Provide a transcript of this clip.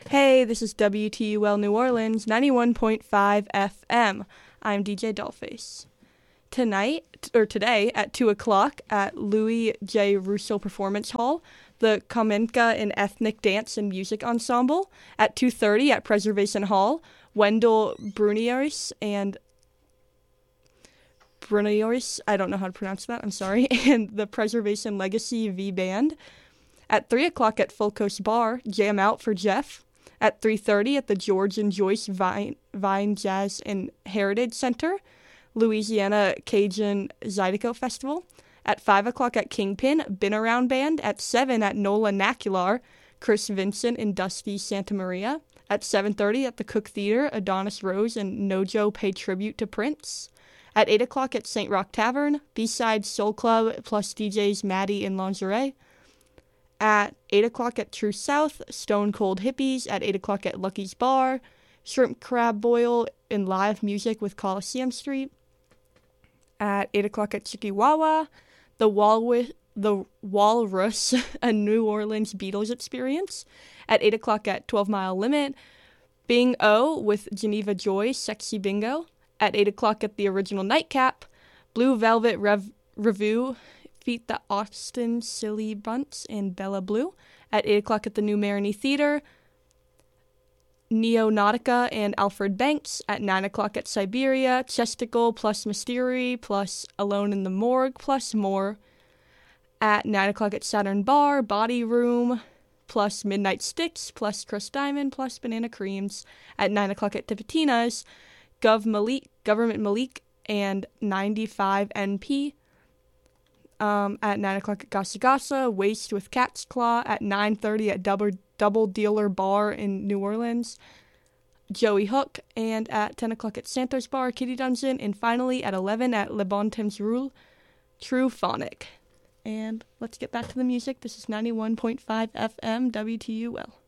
Hey, this is WTUL New Orleans, 91.5 FM. I'm DJ Dollface. Today at 2 o'clock at Louis J. Russo Performance Hall, the Kamenka and Ethnic Dance and Music Ensemble. At 2:30 at Preservation Hall, Wendell Bruniers, I don't know how to pronounce that, I'm sorry, and the Preservation Legacy V Band. At 3 o'clock at Full Coast Bar, Jam Out for Jeff. At 3:30 at the George and Joyce Vine Jazz and Heritage Center, Louisiana Cajun Zydeco Festival. At 5 o'clock at Kingpin, Been Around Band. At 7 at Nola Nacular, Chris Vincent and Dusty Santa Maria. At 7:30 at the Cook Theater, Adonis Rose and Nojo pay tribute to Prince. At 8 o'clock at St. Rock Tavern, B-Side Soul Club plus DJs Maddie and Lingerie. At 8 o'clock at True South, Stone Cold Hippies. At 8 o'clock at Lucky's Bar, Shrimp Crab Boil and live music with Coliseum Street. At 8 o'clock at Chikiwawa, the Walrus, a New Orleans Beatles experience. At 8 o'clock at 12 Mile Limit, Bing O with Geneva Joy, Sexy Bingo. At 8 o'clock at the Original Nightcap, Blue Velvet Revue, Feet the Austin Silly Bunts and Bella Blue. At 8 o'clock at the New Marigny Theater, Neonautica and Alfred Banks. At 9 o'clock at Siberia, Chesticle plus Mystery plus Alone in the Morgue plus more. At 9 o'clock at Saturn Bar, Body Room plus Midnight Sticks plus Crust Diamond plus Banana Creams. At 9 o'clock at Tipitina's, Government Malik and 95 NP. At 9 o'clock at Gasa Gasa, Waste with Cat's Claw. At 9:30 at Double Dealer Bar in New Orleans, Joey Hook. And at 10 o'clock at Santos Bar, Kitty Dungeon. And finally at 11 at Le Bon Temps Roule, True Phonic. And let's get back to the music. This is 91.5 FM WTUL.